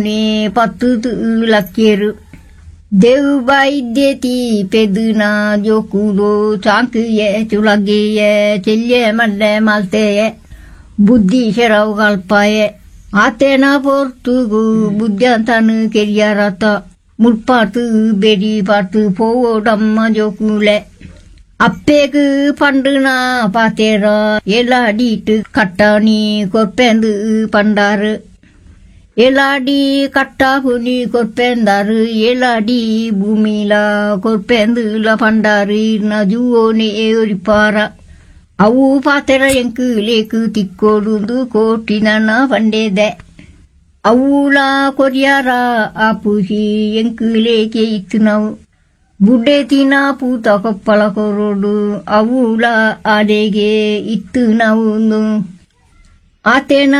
네 버트드 락게르 대우바이데티 페드나 조쿠도 장크에 줄라게에 젤레 말레 말테에 부디셔라우 갈파에 아테나 포르투구 부디안타느 게리아라타 물파트 베리파트 포담마 조쿠레 앞에그 판드나 파테라 엘라디트 카타니 코펜드 판다르 엘라디 카타푸니 코펜다르 엘라디 부미라 코펜드라 판다르 나주오니 에오리파라 아우 파테라 ಎಂಕುಲೇಕು ತಿಕ್ಕೋಡುಂದು ಕೋಟಿನನ ಪಂಡೆದೆ ಅವುಲ ಕೊರಿಯಾರ ಆಪುಸಿ ಎಂಕುಲೇಕೆ ಇತ್ತು ನಾವು ಬುಡ್ಡೆ ತಿನ ಪೂತ ಕೊಪ್ಪಳ ಕೊರೋಡು ಅವುಲ ಆಡೆಗೆ ಇತ್ತು ನಾವು ಆತೇನ